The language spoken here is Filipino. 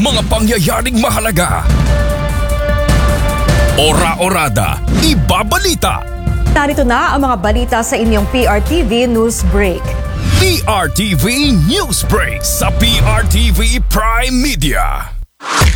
mga pangyayaring mahalaga. Ora-orada, ibabalita. Narito na ang mga balita sa inyong PRTV News Break. PRTV News Break sa PRTV Prime Media.